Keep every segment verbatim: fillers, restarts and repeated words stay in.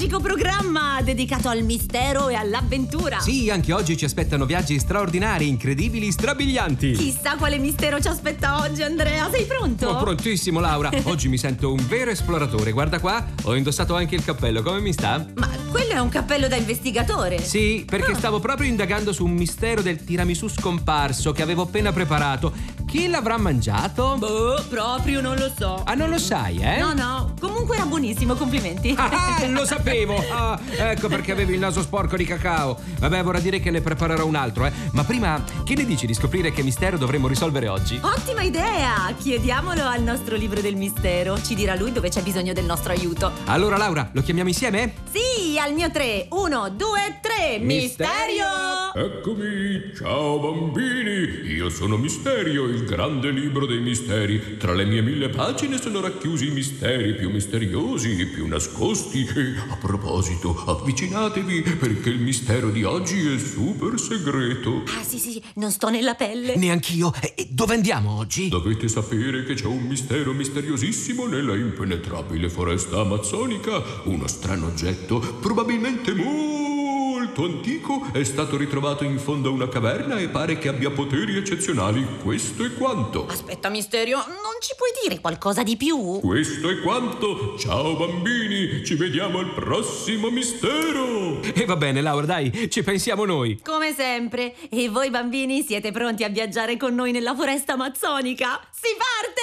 magico programma dedicato al mistero e all'avventura. Sì, anche oggi ci aspettano viaggi straordinari, incredibili, strabilianti. Chissà quale mistero ci aspetta oggi, Andrea. Sei pronto? Oh, prontissimo, Laura. Oggi mi sento un vero esploratore. Guarda qua, ho indossato anche il cappello. Come mi sta? Ma quello è un cappello da investigatore. Sì, perché Ah. stavo proprio indagando su un mistero del tiramisù scomparso che avevo appena preparato. Chi l'avrà mangiato? Boh, proprio non lo so. Ah, non lo sai, eh? No, no. Comunque era buonissimo, complimenti. Ah, lo sapevo! Ah, ecco perché avevi il naso sporco di cacao. Vabbè, vorrà dire che ne preparerò un altro, eh. Ma prima, che ne dici di scoprire che mistero dovremmo risolvere oggi? Ottima idea! Chiediamolo al nostro libro del mistero. Ci dirà lui dove c'è bisogno del nostro aiuto. Allora, Laura, lo chiamiamo insieme? Sì, al mio tre. Uno, due, tre. Misterio! Eccomi, ciao bambini, io sono Misterio, il grande libro dei misteri. Tra le mie mille pagine sono racchiusi i misteri più misteriosi e più nascosti. E a proposito, avvicinatevi perché il mistero di oggi è super segreto. Ah, sì, sì, sì, non sto nella pelle. Neanch'io. E dove andiamo oggi? Dovete sapere che c'è un mistero misteriosissimo nella impenetrabile foresta amazzonica. Uno strano oggetto, probabilmente molto antico, è stato ritrovato in fondo a una caverna e pare che abbia poteri eccezionali. Questo è quanto. Aspetta, Misterio, non ci puoi dire qualcosa di più? Questo è quanto. Ciao bambini, ci vediamo al prossimo mistero. E va bene, Laura, dai, ci pensiamo noi. Come sempre. E voi bambini siete pronti a viaggiare con noi nella foresta amazzonica? Si parte!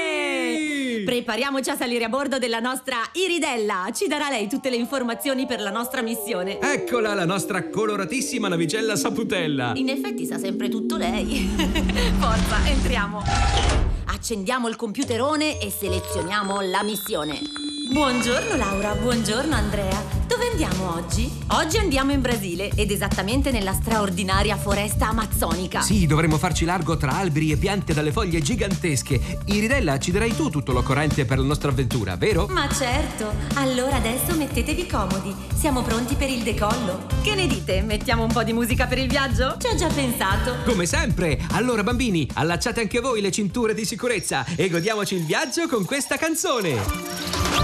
Sì! Prepariamoci a salire a bordo della nostra Iridella. Ci darà lei tutte le informazioni per la nostra missione. Eccola, la nostra coloratissima navicella Saputella. In effetti sa sempre tutto lei. Forza, entriamo. Accendiamo il computerone e selezioniamo la missione. Buongiorno Laura, buongiorno Andrea. Dove andiamo oggi? Oggi andiamo in Brasile ed esattamente nella straordinaria foresta amazzonica. Sì, dovremmo farci largo tra alberi e piante dalle foglie gigantesche. Iridella, ci darai tu tutto l'occorrente per la nostra avventura, vero? Ma certo, allora adesso mettetevi comodi. Siamo pronti per il decollo. Che ne dite? Mettiamo un po' di musica per il viaggio? Ci ho già pensato. Come sempre. Allora, bambini, allacciate anche voi le cinture di sicurezza e godiamoci il viaggio con questa canzone.